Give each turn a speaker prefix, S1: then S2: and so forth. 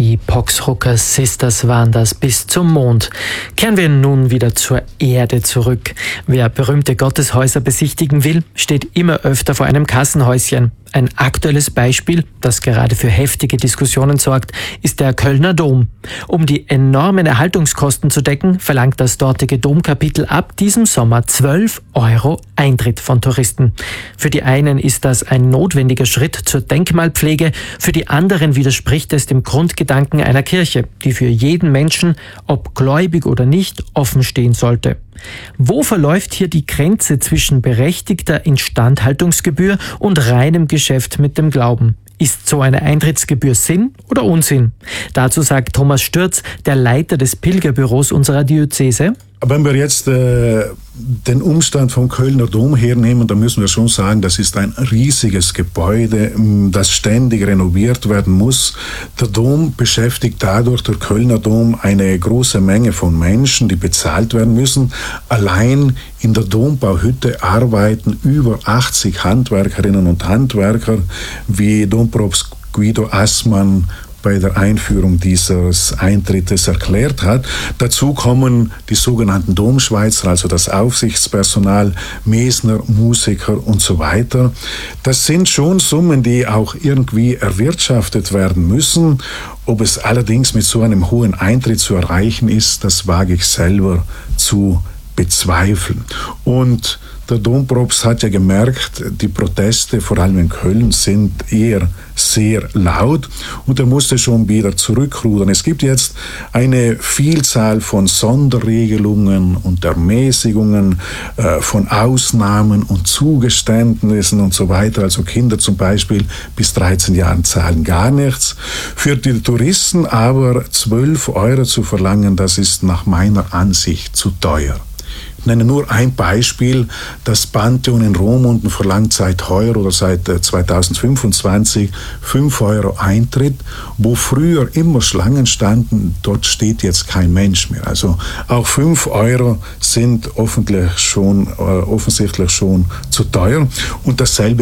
S1: Die Poxhooker Sisters waren das bis zum Mond. Kehren wir nun wieder zur Erde zurück. Wer berühmte Gotteshäuser besichtigen will, steht immer öfter vor einem Kassenhäuschen. Ein aktuelles Beispiel, das gerade für heftige Diskussionen sorgt, ist der Kölner Dom. Um die enormen Erhaltungskosten zu decken, verlangt das dortige Domkapitel ab diesem Sommer 12 € Eintritt von Touristen. Für die einen ist das ein notwendiger Schritt zur Denkmalpflege, für die anderen widerspricht es dem Grundgedanken einer Kirche, die für jeden Menschen, ob gläubig oder nicht, offen stehen sollte. Wo verläuft hier die Grenze zwischen berechtigter Instandhaltungsgebühr und reinem Geschäft mit dem Glauben? Ist so eine Eintrittsgebühr Sinn oder Unsinn? Dazu sagt Thomas Stürz, der Leiter des Pilgerbüros unserer Diözese:
S2: Wenn wir jetzt den Umstand vom Kölner Dom hernehmen, dann müssen wir schon sagen, das ist ein riesiges Gebäude, das ständig renoviert werden muss. Der Dom beschäftigt dadurch, der Kölner Dom, eine große Menge von Menschen, die bezahlt werden müssen. Allein in der Dombauhütte arbeiten über 80 Handwerkerinnen und Handwerker, wie Dompropst Guido Assmann bei der Einführung dieses Eintrittes erklärt hat. Dazu kommen die sogenannten Domschweizer, also das Aufsichtspersonal, Mesner, Musiker und so weiter. Das sind schon Summen, die auch irgendwie erwirtschaftet werden müssen. Ob es allerdings mit so einem hohen Eintritt zu erreichen ist, das wage ich selber zu bezweifeln. Und der Dompropst hat ja gemerkt, die Proteste, vor allem in Köln, sind eher sehr laut und er musste schon wieder zurückrudern. Es gibt jetzt eine Vielzahl von Sonderregelungen und Ermäßigungen, von Ausnahmen und Zugeständnissen und so weiter. Also Kinder zum Beispiel bis 13 Jahren zahlen gar nichts. Für die Touristen aber 12 € zu verlangen, das ist nach meiner Ansicht zu teuer. Ich nenne nur ein Beispiel. Das Pantheon in Rohmunden verlangt seit heuer oder seit 2025 5 € Eintritt. Wo früher immer Schlangen standen, dort steht jetzt kein Mensch mehr. Also auch 5 € sind offensichtlich schon zu teuer. Und dasselbe